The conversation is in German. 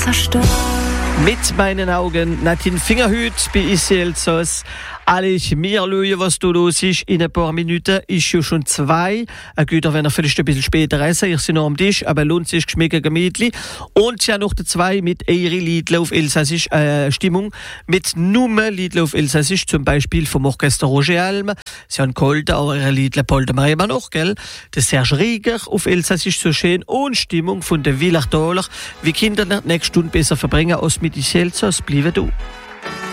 verstört. Mit meinen Augen Nadine Fingerhut bei Elsass. Alles, wir schauen, was da los ist. In ein paar Minuten ist ja schon 2. Güter, wenn er vielleicht ein bisschen später essen. Ich bin noch am Tisch, aber lohnt sich geschmeckt gemütlich. Und ja noch der 2 mit Eiri Liedl auf Elsassisch Stimmung. Mit Nummer Liedl auf Elsassisch, zum Beispiel vom Orchester Roger Alm. Sie haben geholt, auch ihre Liedl Polder Maria immer noch, gell? Der Serge Rieger auf Elsassisch so schön. Und Stimmung von der Villach Doller. Wie Kinder nächste Stunde besser verbringen als mit Elsass. Bleiben du.